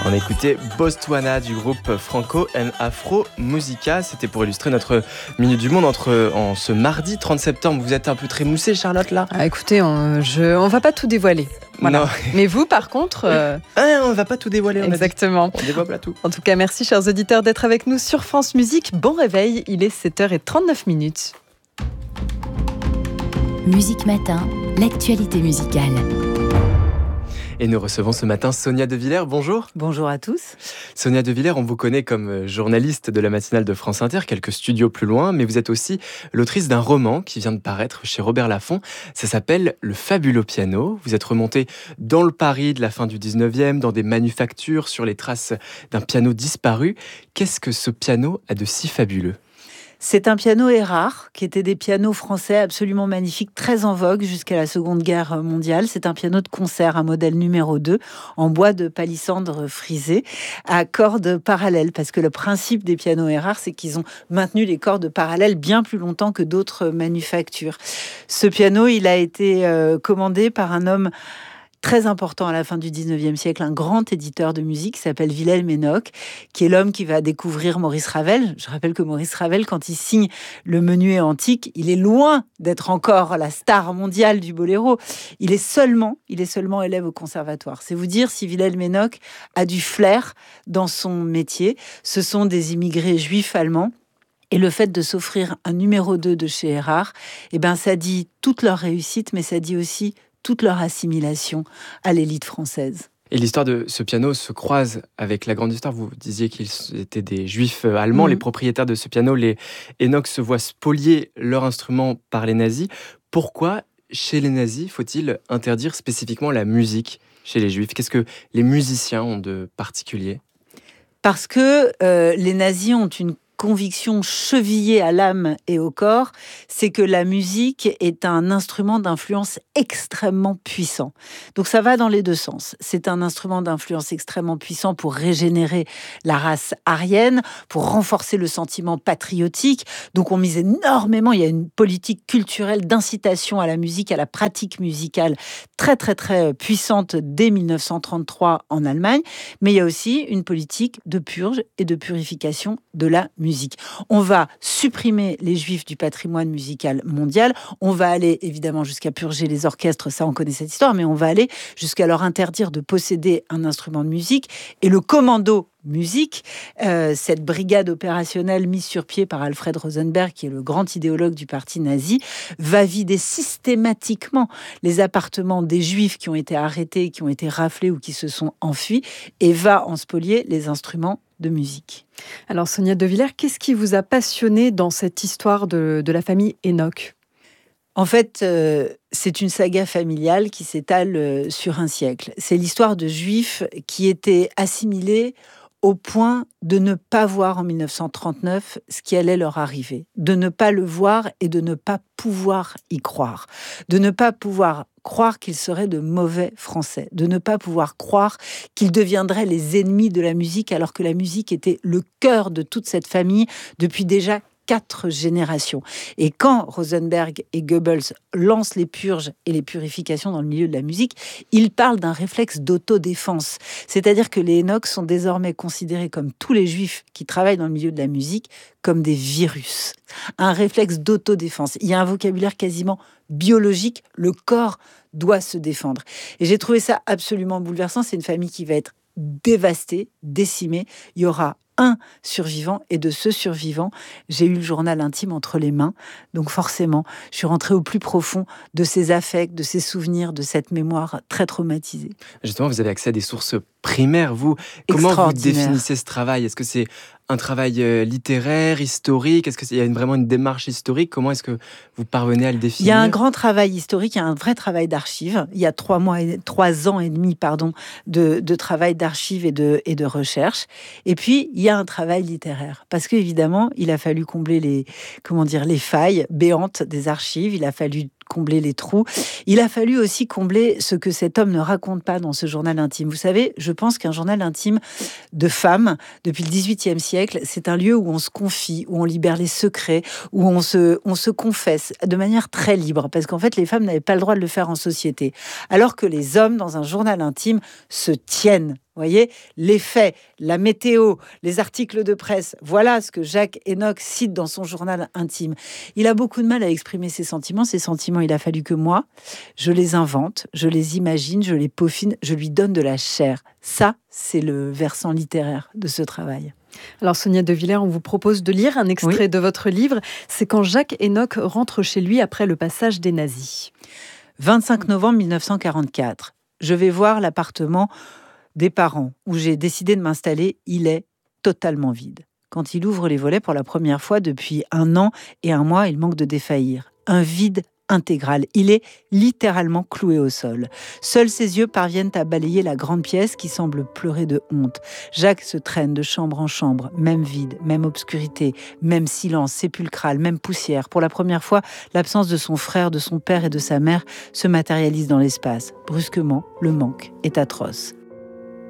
On écoutait Botswana du groupe Franco and Afro Musica. C'était pour illustrer notre Minute du Monde en ce mardi 30 septembre. Vous êtes un peu trémoussée, Charlotte, là ? Écoutez, on va pas tout dévoiler. Voilà. Non. Mais vous, par contre... on va pas tout dévoiler. Exactement. On dévoile pas tout. En tout cas, merci, chers auditeurs, d'être avec nous sur France Musique. Bon réveil, il est 7h39. Musique Matin, l'actualité musicale. Et nous recevons ce matin Sonia De Villers. Bonjour. Bonjour à tous. Sonia De Villers, on vous connaît comme journaliste de la matinale de France Inter, quelques studios plus loin, mais vous êtes aussi l'autrice d'un roman qui vient de paraître chez Robert Laffont. Ça s'appelle Le Fabuleux Piano. Vous êtes remontée dans le Paris de la fin du 19e, dans des manufactures, sur les traces d'un piano disparu. Qu'est-ce que ce piano a de si fabuleux ? C'est un piano Erard, qui était des pianos français absolument magnifiques, très en vogue jusqu'à la Seconde Guerre mondiale. C'est un piano de concert, un modèle numéro 2, en bois de palissandre frisé, à cordes parallèles. Parce que le principe des pianos Erard, c'est qu'ils ont maintenu les cordes parallèles bien plus longtemps que d'autres manufactures. Ce piano, il a été commandé par un homme très important à la fin du 19e siècle, un grand éditeur de musique qui s'appelle Wilhelm Enoch, qui est l'homme qui va découvrir Maurice Ravel. Je rappelle que Maurice Ravel, quand il signe le Menuet antique, il est loin d'être encore la star mondiale du boléro. Il est seulement élève au conservatoire. C'est vous dire si Wilhelm Enoch a du flair dans son métier. Ce sont des immigrés juifs allemands. Et le fait de s'offrir un numéro 2 de chez Erard, ça dit toute leur réussite, mais ça dit aussi toute leur assimilation à l'élite française. Et l'histoire de ce piano se croise avec la grande histoire. Vous disiez qu'ils étaient des juifs allemands. Les propriétaires de ce piano, les Enoch, se voient spolier leur instrument par les nazis. Pourquoi, chez les nazis, faut-il interdire spécifiquement la musique chez les juifs ? Qu'est-ce que les musiciens ont de particulier ? Parce que les nazis ont une conviction chevillée à l'âme et au corps, c'est que la musique est un instrument d'influence extrêmement puissant. Donc ça va dans les deux sens. C'est un instrument d'influence extrêmement puissant pour régénérer la race aryenne, pour renforcer le sentiment patriotique. Donc on mise énormément, il y a une politique culturelle d'incitation à la musique, à la pratique musicale très très très puissante dès 1933 en Allemagne, mais il y a aussi une politique de purge et de purification de la musique. On va supprimer les juifs du patrimoine musical mondial, on va aller évidemment jusqu'à purger les orchestres, ça on connaît cette histoire, mais on va aller jusqu'à leur interdire de posséder un instrument de musique. Et le commando musique, cette brigade opérationnelle mise sur pied par Alfred Rosenberg, qui est le grand idéologue du parti nazi, va vider systématiquement les appartements des juifs qui ont été arrêtés, qui ont été raflés ou qui se sont enfuis, et va en spolier les instruments de musique. Alors Sonia De Villers, qu'est-ce qui vous a passionné dans cette histoire de la famille Enoch ? En fait, c'est une saga familiale qui s'étale sur un siècle. C'est l'histoire de juifs qui étaient assimilés au point de ne pas voir en 1939 ce qui allait leur arriver, de ne pas le voir et de ne pas pouvoir y croire, de ne pas pouvoir croire qu'ils seraient de mauvais Français, de ne pas pouvoir croire qu'ils deviendraient les ennemis de la musique alors que la musique était le cœur de toute cette famille depuis déjà 4 générations. Et quand Rosenberg et Goebbels lancent les purges et les purifications dans le milieu de la musique, ils parlent d'un réflexe d'autodéfense. C'est-à-dire que les Enoch sont désormais considérés, comme tous les juifs qui travaillent dans le milieu de la musique, comme des virus. Un réflexe d'autodéfense. Il y a un vocabulaire quasiment biologique. Le corps doit se défendre. Et j'ai trouvé ça absolument bouleversant. C'est une famille qui va être dévastée, décimée. Il y aura un survivant, et de ce survivant, j'ai eu le journal intime entre les mains. Donc forcément, je suis rentrée au plus profond de ces affects, de ces souvenirs, de cette mémoire très traumatisée. Justement, vous avez accès à des sources primaires, vous. Comment vous définissez ce travail ? Est-ce que c'est un travail littéraire, historique ? Est-ce qu'il y a vraiment une démarche historique ? Comment est-ce que vous parvenez à le définir ? Il y a un grand travail historique, il y a un vrai travail d'archives. Il y a 3 ans et demi de travail d'archives et de recherche. Et puis, il y a un travail littéraire. Parce qu'évidemment, il a fallu combler les failles béantes des archives. Il a fallu combler les trous. Il a fallu aussi combler ce que cet homme ne raconte pas dans ce journal intime. Vous savez, je pense qu'un journal intime de femme, depuis le XVIIIe siècle, c'est un lieu où on se confie, où on libère les secrets, où on se confesse de manière très libre, parce qu'en fait, les femmes n'avaient pas le droit de le faire en société. Alors que les hommes, dans un journal intime, se tiennent. Vous voyez, les faits, la météo, les articles de presse, voilà ce que Jacques Enoch cite dans son journal intime. Il a beaucoup de mal à exprimer ses sentiments. Ces sentiments, il a fallu que moi, je les invente, je les imagine, je les peaufine, je lui donne de la chair. Ça, c'est le versant littéraire de ce travail. Alors Sonia De Villers, on vous propose de lire un extrait de votre livre. C'est quand Jacques Enoch rentre chez lui après le passage des nazis. 25 novembre 1944. Je vais voir l'appartement des parents où j'ai décidé de m'installer. Il est totalement vide. Quand il ouvre les volets pour la première fois depuis 1 an et 1 mois, il manque de défaillir. Un vide intégral. Il est littéralement cloué au sol. Seuls ses yeux parviennent à balayer la grande pièce qui semble pleurer de honte. Jacques se traîne de chambre en chambre, même vide, même obscurité, même silence sépulcral, même poussière. Pour la première fois, l'absence de son frère, de son père et de sa mère se matérialise dans l'espace. Brusquement, le manque est atroce.